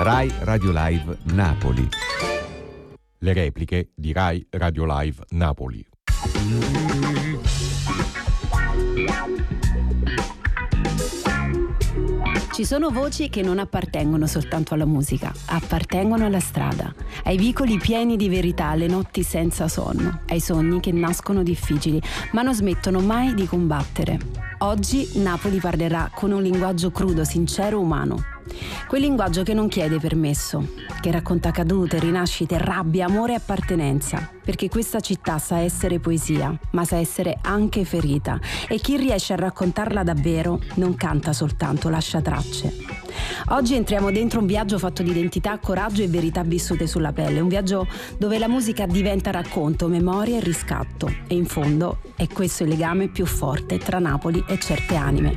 Rai Radio Live Napoli. Le repliche di Rai Radio Live Napoli. Ci sono voci che non appartengono soltanto alla musica, appartengono alla strada, ai vicoli pieni di verità, alle notti senza sonno, ai sogni che nascono difficili, ma non smettono mai di combattere. Oggi Napoli parlerà con un linguaggio crudo, sincero, umano. Quel linguaggio che non chiede permesso, che racconta cadute, rinascite, rabbia, amore e appartenenza. Perché questa città sa essere poesia, ma sa essere anche ferita. E chi riesce a raccontarla davvero non canta soltanto, lascia tracce. Oggi entriamo dentro un viaggio fatto di identità, coraggio e verità vissute sulla pelle. Un viaggio dove la musica diventa racconto, memoria e riscatto. E in fondo è questo il legame più forte tra Napoli e certe anime.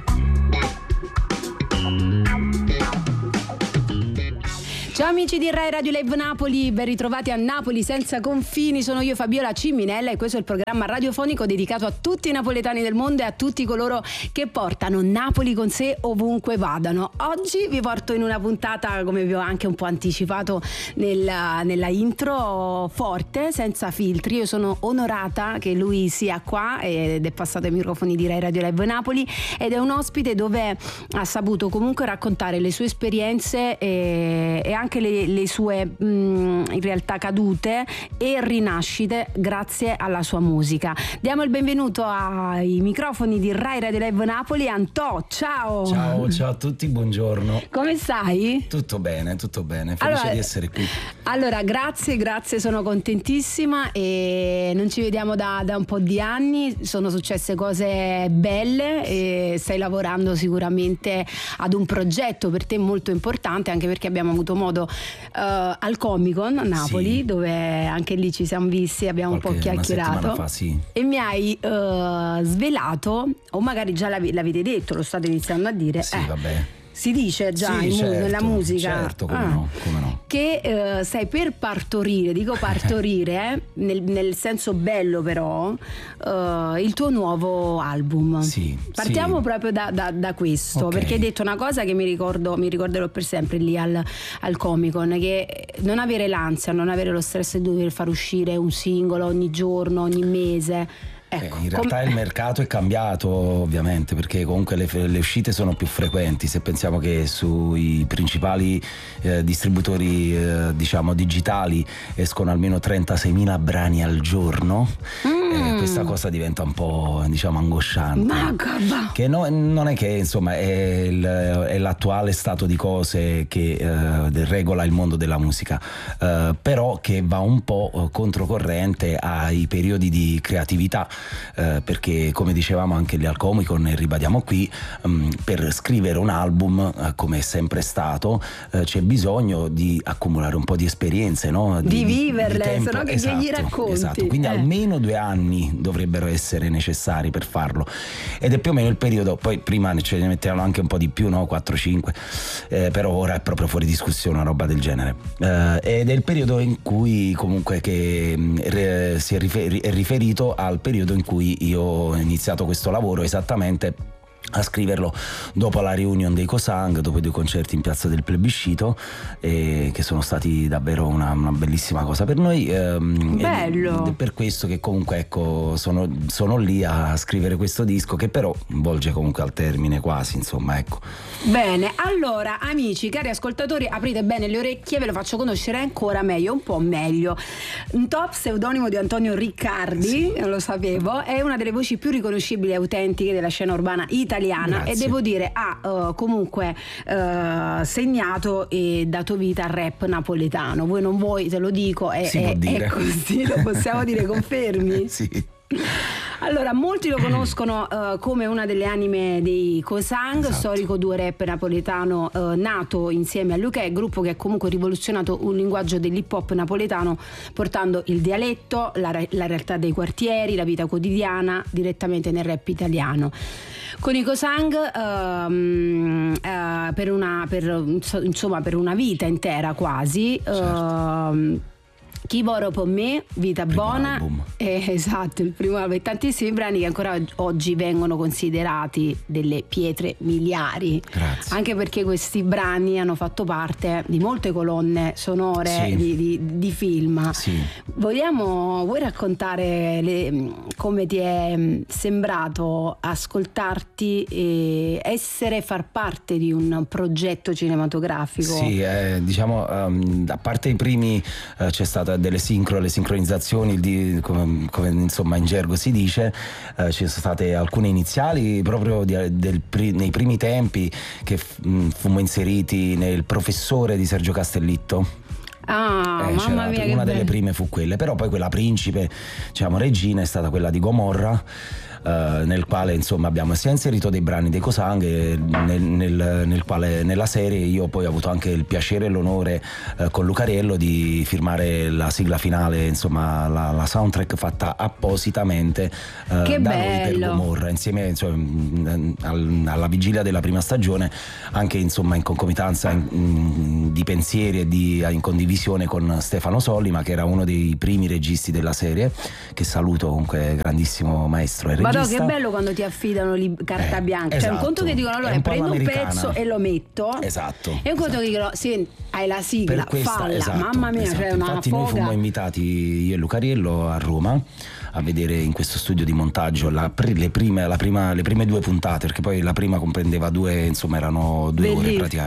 Ciao amici di Rai Radio Live Napoli, ben ritrovati a Napoli senza confini. Sono io Fabiola Ciminella e questo è il programma radiofonico dedicato a tutti i napoletani del mondo e a tutti coloro che portano Napoli con sé ovunque vadano. Oggi vi porto in una puntata, come vi ho anche un po' anticipato nella intro, forte, senza filtri. Io sono onorata che lui sia qua ed è passato ai microfoni di Rai Radio Live Napoli ed è un ospite dove ha saputo comunque raccontare le sue esperienze e anche le sue in realtà cadute e rinascite grazie alla sua musica. Diamo il benvenuto ai microfoni di Rai Radio Live Napoli. Antò, ciao! Ciao a tutti, buongiorno. Come stai? Tutto bene, felice di essere qui. Allora, grazie, sono contentissima e non ci vediamo da un po' di anni, sono successe cose belle e stai lavorando sicuramente ad un progetto per te molto importante, anche perché abbiamo avuto modo al Comic-Con a Napoli, sì, dove anche lì ci siamo visti, abbiamo un po' chiacchierato fa, sì. E mi hai svelato, o magari già l'avete detto, lo state iniziando a dire, sì, vabbè. Si dice già nella musica, certo, come no. Che stai per partorire, dico partorire nel senso bello però, il tuo nuovo album. Sì. Partiamo proprio da questo, okay, perché hai detto una cosa che mi ricorderò per sempre lì al Comic-Con, che non avere l'ansia, non avere lo stress di dover far uscire un singolo ogni giorno, ogni mese. Ecco, in realtà il mercato è cambiato ovviamente, perché comunque le uscite sono più frequenti. Se pensiamo che sui principali distributori diciamo digitali escono almeno 36.000 brani al giorno, questa cosa diventa un po' diciamo angosciante. Che non è che insomma è l'attuale stato di cose che regola il mondo della musica, però che va un po' controcorrente ai periodi di creatività. Perché come dicevamo anche lì al Comic-Con e ribadiamo qui, per scrivere un album come è sempre stato c'è bisogno di accumulare un po' di esperienze, no? Di viverle, se no che gli racconti. Esatto, quindi almeno 2 anni dovrebbero essere necessari per farlo, ed è più o meno il periodo. Poi prima ce ne mettevano anche un po' di più, no? 4-5, però ora è proprio fuori discussione una roba del genere, ed è il periodo in cui comunque che è riferito al periodo in cui io ho iniziato questo lavoro, esattamente a scriverlo dopo la reunion dei Cosang, dopo i 2 concerti in Piazza del Plebiscito, che sono stati davvero una bellissima cosa per noi. Bello. Ed è per questo che comunque ecco sono lì a scrivere questo disco, che però volge comunque al termine quasi, insomma, ecco. Bene, allora amici, cari ascoltatori, aprite bene le orecchie, ve lo faccio conoscere ancora meglio, un po' meglio. Un top pseudonimo di Antonio Riccardi, sì, non lo sapevo, è una delle voci più riconoscibili e autentiche della scena urbana italiana. Grazie. E devo dire ha comunque segnato e dato vita al rap napoletano. Voi non vuoi, te lo dico, è così, lo possiamo dire, confermi? Sì. Allora, molti lo conoscono come una delle anime dei Cosang, esatto, storico duo rap napoletano nato insieme a Luchè, gruppo che ha comunque rivoluzionato un linguaggio dell'hip hop napoletano, portando il dialetto, la realtà dei quartieri, la vita quotidiana direttamente nel rap italiano. Con i Cosang per una vita intera quasi, certo, Chi voro per me, Vita Primo buona, album. Esatto, il primo album, e tantissimi brani che ancora oggi vengono considerati delle pietre miliari. Grazie. Anche perché questi brani hanno fatto parte di molte colonne sonore Sì. di film. Sì. Vuoi raccontare come ti è sembrato ascoltarti e far parte di un progetto cinematografico? Sì, diciamo, a parte i primi c'è stata le sincronizzazioni, come insomma in gergo si dice, ci sono state alcune iniziali proprio nei primi tempi che fummo inseriti nel Professore di Sergio Castellitto. Mamma mia, una delle prime fu quelle, però poi quella principe, diciamo regina, è stata quella di Gomorra, nel quale insomma abbiamo sia inserito dei brani dei Cosanghe, nel quale nella serie io poi ho avuto anche il piacere e l'onore con Lucariello di firmare la sigla finale, insomma la soundtrack fatta appositamente da noi per Gomorra, insieme alla vigilia della prima stagione, anche insomma in concomitanza di pensieri e in condivisione con Stefano Sollima, che era uno dei primi registi della serie, che saluto, comunque grandissimo maestro e regista. Ma che bello quando ti affidano carta bianca, esatto. Cioè un conto che dicono allora prendo un pezzo e lo metto, esatto, e un conto che dicono sì, hai la sigla, falla, esatto, mamma mia, esatto. c'è una infatti foga. Noi fummo invitati, io e Lucariello, a Roma a vedere in questo studio di montaggio le prime 2 puntate, perché poi la prima comprendeva erano 2 ore praticamente.